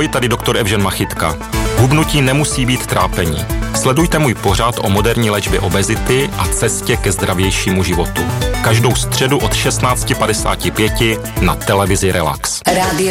Ahoj, tady doktor Evžen Machytka. Hubnutí nemusí být trápení. Sledujte můj pořad o moderní léčbě obezity a cestě ke zdravějšímu životu. Každou středu od 16:55 na televizi Relax. Rádio